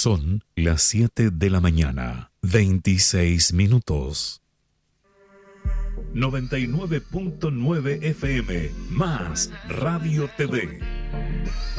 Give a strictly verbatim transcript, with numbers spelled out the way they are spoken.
Son las siete de la mañana, veintiséis minutos. noventa y nueve punto nueve F M, más Radio T V.